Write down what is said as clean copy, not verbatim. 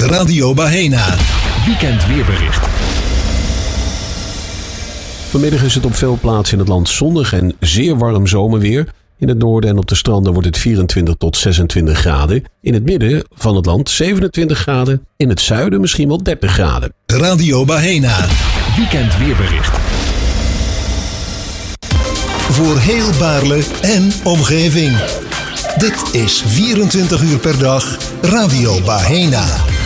Radio Bahena. Weekend weerbericht. Vanmiddag is het op veel plaatsen in het land zonnig en zeer warm zomerweer. In het noorden en op de stranden wordt het 24 tot 26 graden. In het midden van het land 27 graden. In het zuiden misschien wel 30 graden. Radio Bahena. Weekend weerbericht. Voor heel Baarle en omgeving. Dit is 24 uur per dag Radio Bahena.